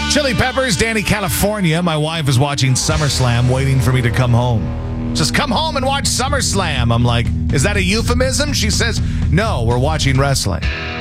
Chili Peppers, Danny, California. My wife is watching SummerSlam, waiting for me to come home. Just come home and watch SummerSlam. I'm like, is that a euphemism? She says, no, we're watching wrestling.